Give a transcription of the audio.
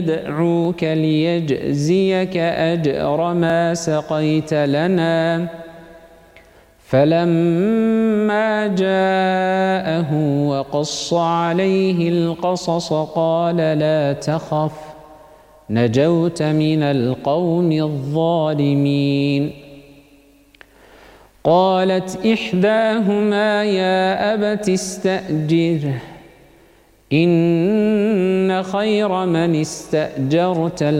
يدعوك ليجزيك أجر ما سقيت لنا. فلما جاءه وقص عليه القصص قال لا تخف نجوت من القوم الظالمين. قالت إحداهما يا أبت استأجره إن خير من استأجرت